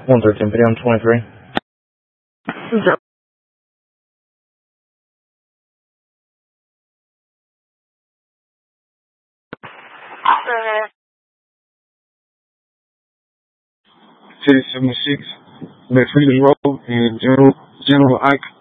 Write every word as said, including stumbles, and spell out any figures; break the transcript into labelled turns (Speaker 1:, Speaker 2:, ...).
Speaker 1: one thirteen, video on twenty-three.
Speaker 2: Yep. Uh,
Speaker 3: City seventy-six, McFreedom Road, and General General Ike.